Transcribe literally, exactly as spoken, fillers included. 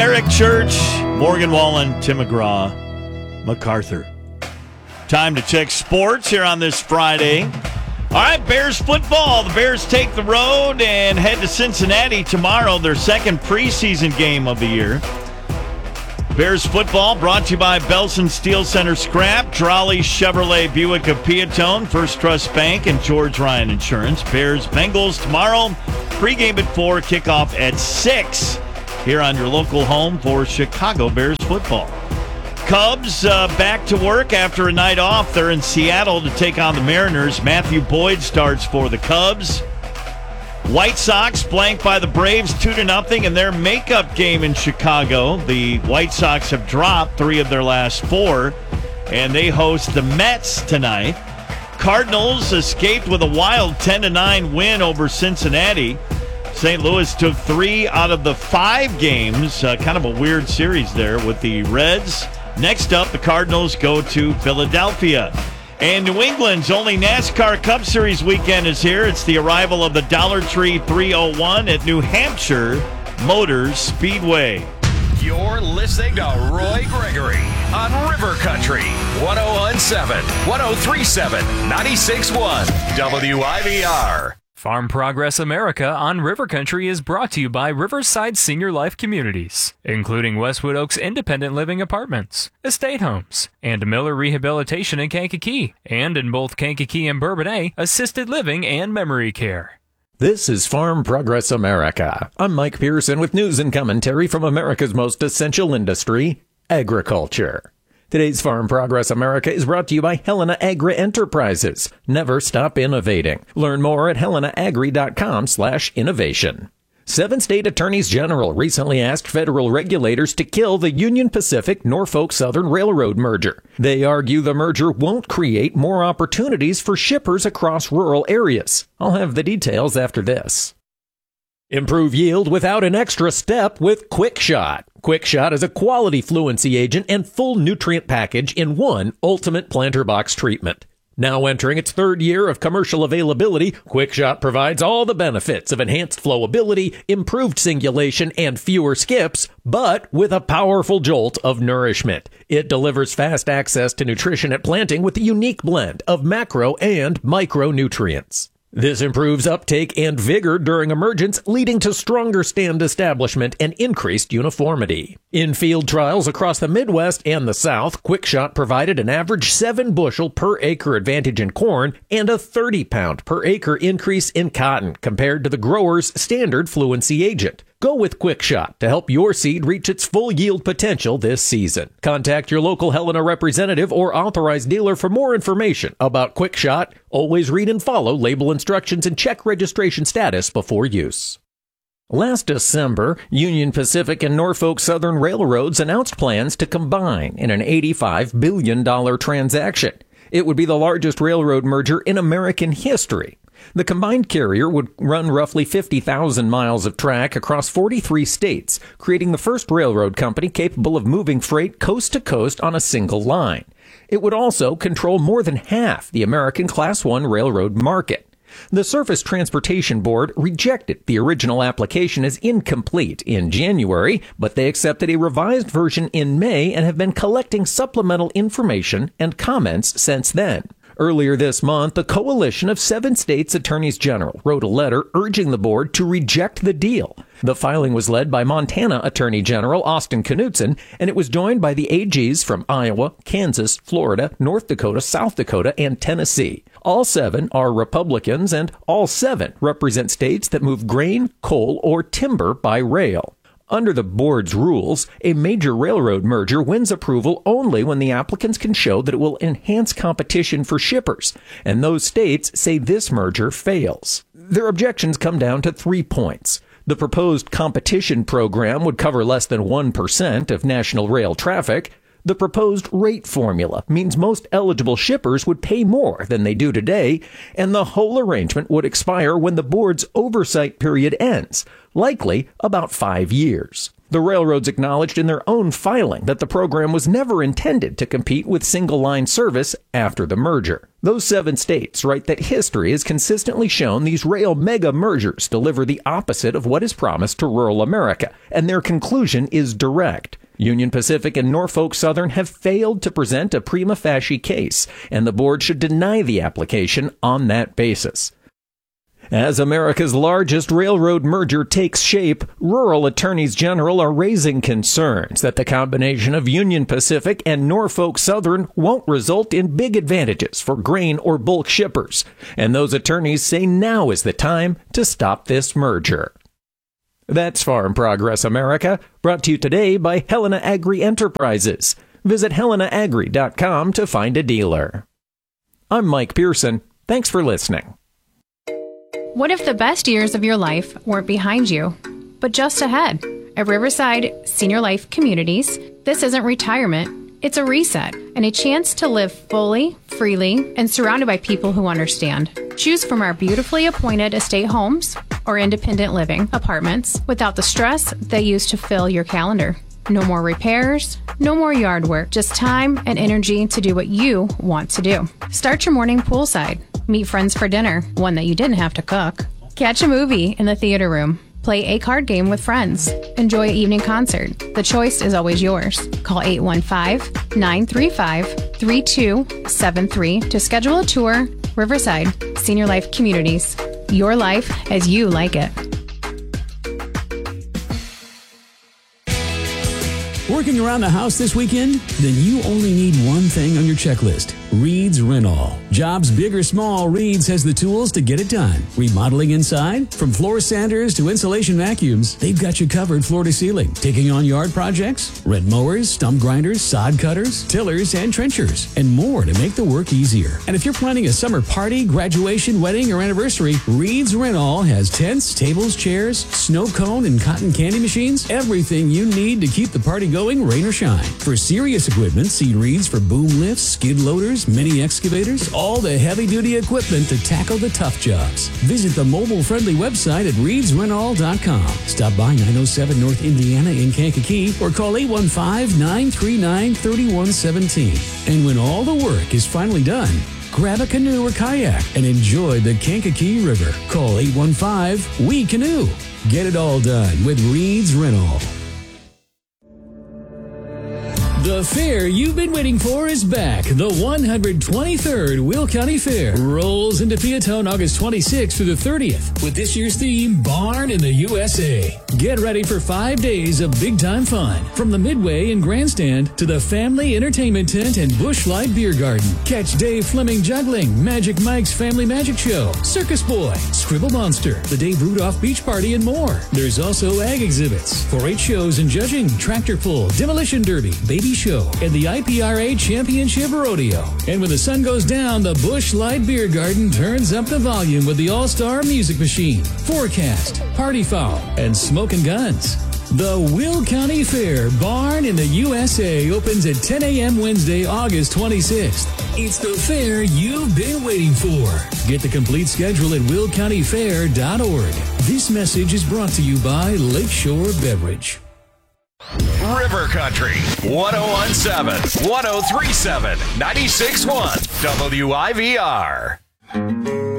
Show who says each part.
Speaker 1: Eric Church, Morgan Wallen, Tim McGraw, MacArthur. Time to check sports here on this Friday. All right, Bears football. The Bears take the road and head to Cincinnati tomorrow, their second preseason game of the year. Bears football brought to you by Belson Steel Center Scrap, Drolley Chevrolet Buick of Peatone, First Trust Bank, and George Ryan Insurance. Bears Bengals tomorrow, pregame at four, kickoff at six here on your local home for Chicago Bears football. Cubs uh, back to work after a night off. They're in Seattle to take on the Mariners. Matthew Boyd starts for the Cubs. White Sox blanked by the Braves two to nothing in their makeup game in Chicago. The White Sox have dropped three of their last four, and they host the Mets tonight. Cardinals escaped with a wild ten to nine win over Cincinnati. Saint Louis took three out of the five games. Uh, kind of a weird series there with the Reds. Next up, the Cardinals go to Philadelphia. And New England's only NASCAR Cup Series weekend is here. It's the arrival of the Dollar Tree three oh one at New Hampshire Motor Speedway.
Speaker 2: You're listening to Roy Gregory on River Country, one oh one point seven, one oh three point seven, ninety-six point one, W I V R.
Speaker 3: Farm Progress America on River Country is brought to you by Riverside Senior Life Communities, including Westwood Oaks Independent Living Apartments, Estate Homes, and Miller Rehabilitation in Kankakee, and in both Kankakee and Bourbonnais, Assisted Living and Memory Care.
Speaker 4: This is Farm Progress America. I'm Mike Pearson with news and commentary from America's most essential industry, agriculture. Today's Farm Progress America is brought to you by Helena Agri Enterprises. Never stop innovating. Learn more at helena agri dot com slash innovation. Seven state attorneys general recently asked federal regulators to kill the Union Pacific Norfolk Southern Railroad merger. They argue the merger won't create more opportunities for shippers across rural areas. I'll have the details after this. Improve yield without an extra step with QuickShot. QuickShot is a quality fluency agent and full nutrient package in one ultimate planter box treatment. Now entering its third year of commercial availability, QuickShot provides all the benefits of enhanced flowability, improved singulation, and fewer skips, but with a powerful jolt of nourishment. It delivers fast access to nutrition at planting with a unique blend of macro and micronutrients. This improves uptake and vigor during emergence, leading to stronger stand establishment and increased uniformity. In field trials across the Midwest and the South, QuickShot provided an average seven bushel per acre advantage in corn and a thirty pound per acre increase in cotton compared to the grower's standard fluency agent. Go with QuickShot to help your seed reach its full yield potential this season. Contact your local Helena representative or authorized dealer for more information about QuickShot. Always read and follow label instructions and check registration status before use. Last December, Union Pacific and Norfolk Southern Railroads announced plans to combine in an eighty-five billion dollars transaction. It would be the largest railroad merger in American history. The combined carrier would run roughly fifty thousand miles of track across forty-three states, creating the first railroad company capable of moving freight coast to coast on a single line. It would also control more than half the American Class one railroad market. The Surface Transportation Board rejected the original application as incomplete in January, but they accepted a revised version in May and have been collecting supplemental information and comments since then. Earlier this month, a coalition of seven states' attorneys general wrote a letter urging the board to reject the deal. The filing was led by Montana Attorney General Austin Knudsen, and it was joined by the A Gs from Iowa, Kansas, Florida, North Dakota, South Dakota, and Tennessee. All seven are Republicans, and all seven represent states that move grain, coal, or timber by rail. Under the board's rules, a major railroad merger wins approval only when the applicants can show that it will enhance competition for shippers, and those states say this merger fails. Their objections come down to three points. The proposed competition program would cover less than one percent of national rail traffic. The proposed rate formula means most eligible shippers would pay more than they do today, and the whole arrangement would expire when the board's oversight period ends, likely about five years. The railroads acknowledged in their own filing that the program was never intended to compete with single-line service after the merger. Those seven states write that history has consistently shown these rail mega mergers deliver the opposite of what is promised to rural America, and their conclusion is direct. Union Pacific and Norfolk Southern have failed to present a prima facie case, and the board should deny the application on that basis. As America's largest railroad merger takes shape, rural attorneys general are raising concerns that the combination of Union Pacific and Norfolk Southern won't result in big advantages for grain or bulk shippers. And those attorneys say now is the time to stop this merger. That's Farm Progress America, brought to you today by Helena Agri Enterprises. Visit helena agri dot com to find a dealer. I'm Mike Pearson. Thanks for listening.
Speaker 5: What if the best years of your life weren't behind you, but just ahead? At Riverside Senior Life Communities, this isn't retirement, it's a reset and a chance to live fully, freely, and surrounded by people who understand. Choose from our beautifully appointed estate homes or independent living apartments without the stress they used to fill your calendar. No more repairs, no more yard work, just time and energy to do what you want to do. Start your morning poolside. Meet friends for dinner, one that you didn't have to cook. Catch a movie in the theater room. Play a card game with friends. Enjoy an evening concert. The choice is always yours. Call eight one five, nine three five, three two seven three to schedule a tour. Riverside Senior Life Communities. Your life as you like it.
Speaker 6: Working around the house this weekend? Then you only need one thing on your checklist. Reed's Rent-All. Jobs big or small, Reed's has the tools to get it done. Remodeling inside? From floor sanders to insulation vacuums, they've got you covered floor to ceiling. Taking on yard projects? Rent mowers, stump grinders, sod cutters, tillers, and trenchers, and more to make the work easier. And if you're planning a summer party, graduation, wedding, or anniversary, Reed's Rent-All has tents, tables, chairs, snow cone, and cotton candy machines. Everything you need to keep the party going, rain or shine. For serious equipment, see Reed's for boom lifts, skid loaders, mini excavators, all the heavy-duty equipment to tackle the tough jobs. Visit the mobile-friendly website at reeds rent all dot com. Stop by nine oh seven North Indiana in Kankakee or call eight one five, nine three nine, three one one seven. And when all the work is finally done, grab a canoe or kayak and enjoy the Kankakee River. Call eight one five, W E canoe. Get it all done with Reed's Rent-All. The fair you've been waiting for is back. The one hundred twenty-third Will County Fair rolls into Peatone August twenty-sixth through the thirtieth with this year's theme, Barn in the U S A. Get ready for five days of big-time fun, from the Midway and Grandstand to the Family Entertainment Tent and Busch Light Beer Garden. Catch Dave Fleming juggling, Magic Mike's Family Magic Show, Circus Boy, Scribble Monster, the Dave Rudolph Beach Party, and more. There's also ag exhibits, four H shows and judging, tractor pull, demolition derby, baby show, and the I P R A Championship Rodeo. And when the sun goes down, the Busch Light Beer Garden turns up the volume with the All-Star Music Machine, Forecast, Party Foul, and Smoke and Guns. The Will County Fair Barn in the U S A opens at ten a.m. Wednesday, August twenty-sixth. It's the fair you've been waiting for. Get the complete schedule at will county fair dot org. This message is brought to you by Lakeshore Beverage.
Speaker 2: River Country, one oh one seven, one oh three seven, ninety-six point one, W I V R.